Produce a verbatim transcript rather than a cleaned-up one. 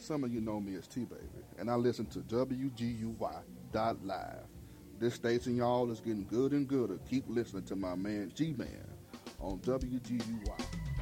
Some of you know me as T Baby, and I listen to W G U Y dot live. This station, y'all, is getting good and gooder. Keep listening to my man G Man on W G U Y.